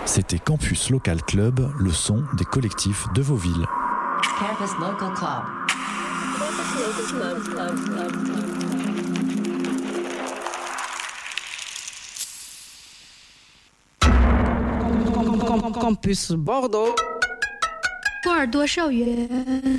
C'était Campus Local Club, le son des collectifs de vos villes. Campus Local Club. Campus Bordeaux. 多尔多少园。